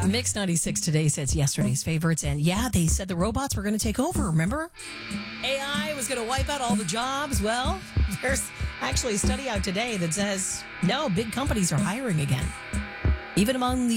Mix 96 today says yesterday's favorites. And yeah, they said the robots were going to take over. Remember? AI was going to wipe out all the jobs. Well, there's actually a study out today that says, no, big companies are hiring again. Even among the